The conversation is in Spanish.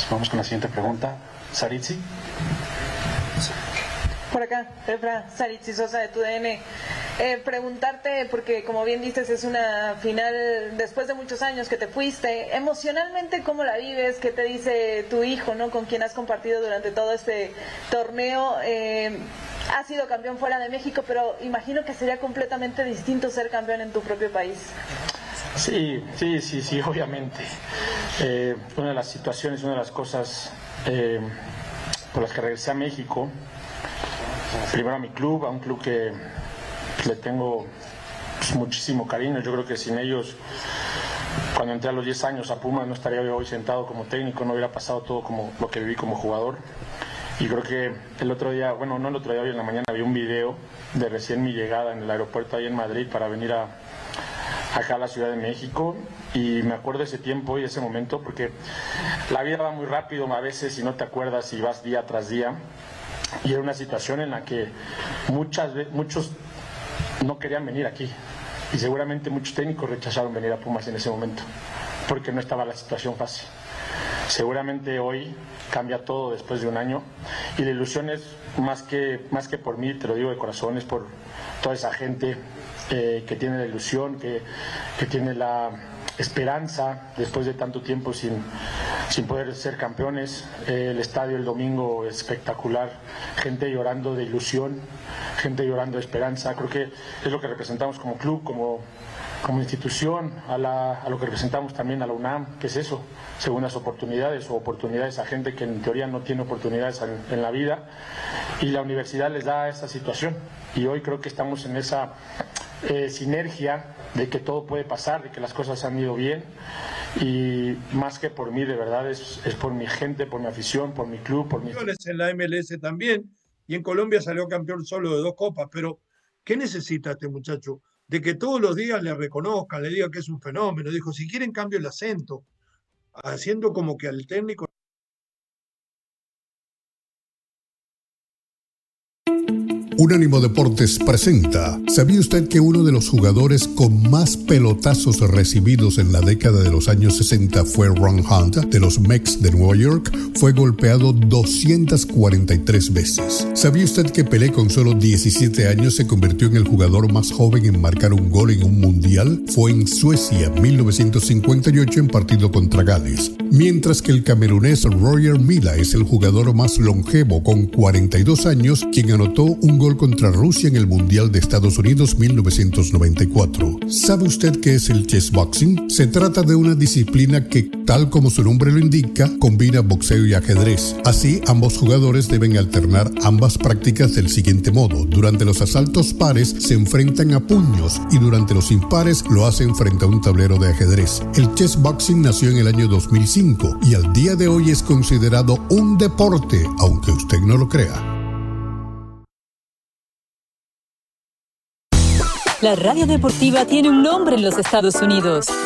Vamos con la siguiente pregunta. Saritzi. Por acá, Efra, Saritzi Sosa de TUDN. Preguntarte, porque como bien dices, es una final después de muchos años que te fuiste. Emocionalmente, ¿cómo la vives? ¿Qué te dice tu hijo, ¿no? Con quien has compartido durante todo este torneo? Has sido campeón fuera de México, pero imagino que sería completamente distinto ser campeón en tu propio país. Sí, obviamente. Una de las situaciones, una de las cosas por las que regresé a México, primero a mi club, a un club que le tengo muchísimo cariño. Yo creo que sin ellos, cuando entré a los 10 años a Pumas, no estaría hoy sentado como técnico, no hubiera pasado todo como lo que viví como jugador. Y creo que el otro día, hoy en la mañana vi un video de recién mi llegada en el aeropuerto ahí en Madrid para venir acá a la Ciudad de México, y me acuerdo de ese tiempo y ese momento, porque la vida va muy rápido a veces y no te acuerdas y vas día tras día, y era una situación en la que muchos no querían venir aquí, y seguramente muchos técnicos rechazaron venir a Pumas en ese momento, porque no estaba la situación fácil. Seguramente hoy cambia todo después de un año, y la ilusión es más que por mí, te lo digo de corazón, es por toda esa gente que tiene la ilusión, que tiene la esperanza después de tanto tiempo sin poder ser campeones. El estadio el domingo espectacular, gente llorando de ilusión, gente llorando de esperanza. Creo que es lo que representamos como club, como institución, a lo que representamos también a la UNAM, que es eso, segundas oportunidades o oportunidades a gente que en teoría no tiene oportunidades en la vida, y la universidad les da esa situación, y hoy creo que estamos en esa sinergia de que todo puede pasar, de que las cosas han ido bien, y más que por mí, de verdad, es por mi gente, por mi afición, por mi club, por mi... En la MLS también, y en Colombia salió campeón solo de 2 copas, pero ¿qué necesita este muchacho? De que todos los días le reconozcan, le diga que es un fenómeno. Dijo, si quieren cambio el acento, haciendo como que al técnico... Unánimo Deportes presenta. ¿Sabía usted que uno de los jugadores con más pelotazos recibidos en la década de los años 60 fue Ron Hunt, de los Mets de Nueva York? Fue golpeado 243 veces. ¿Sabía usted que Pelé, con solo 17 años, se convirtió en el jugador más joven en marcar un gol en un mundial? Fue en Suecia, 1958, en partido contra Gales. Mientras que el camerunés Roger Milla es el jugador más longevo, con 42 años, quien anotó un gol contra Rusia en el Mundial de Estados Unidos 1994. ¿Sabe usted qué es el chessboxing? Se trata de una disciplina que, tal como su nombre lo indica, combina boxeo y ajedrez. Así, ambos jugadores deben alternar ambas prácticas del siguiente modo. Durante los asaltos pares se enfrentan a puños, y durante los impares lo hacen frente a un tablero de ajedrez. El chessboxing nació en el año 2005 y al día de hoy es considerado un deporte, aunque usted no lo crea. La radio deportiva tiene un nombre en los Estados Unidos.